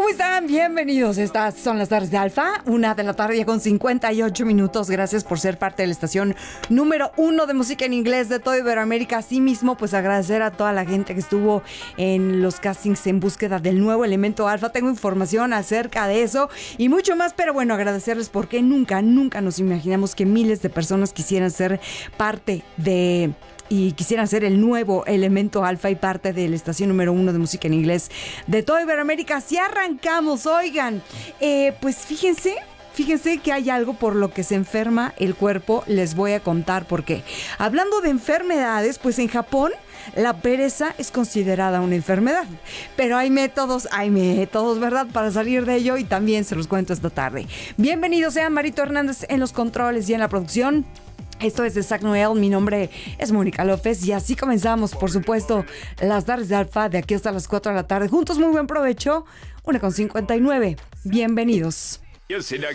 ¿Cómo están? Bienvenidos. Estas son las tardes de Alfa, 1 de la tarde con 58 minutos. Gracias por ser parte de la estación número 1 de música en inglés de todo Iberoamérica. Asimismo, pues agradecer a toda la gente que estuvo en los castings en búsqueda del nuevo elemento Alfa. Tengo información acerca de eso y mucho más, pero bueno, agradecerles porque nunca nos imaginamos que miles de personas quisieran ser parte de... y quisieran ser el nuevo elemento Alfa y parte de la estación número 1 de música en inglés de toda Iberoamérica. Si arrancamos, oigan, pues fíjense que hay algo por lo que se enferma el cuerpo. Les voy a contar por qué. Hablando de enfermedades, pues en Japón la pereza es considerada una enfermedad, pero hay métodos, ¿verdad?, para salir de ello y también se los cuento esta tarde. Bienvenidos sean Marito Hernández en los controles y en la producción. Esto es de Zach Noel, mi nombre es Mónica López y así comenzamos, por supuesto, las tardes de Alfa de aquí hasta las 4 de la tarde. Juntos, muy buen provecho, 1:59. Bienvenidos.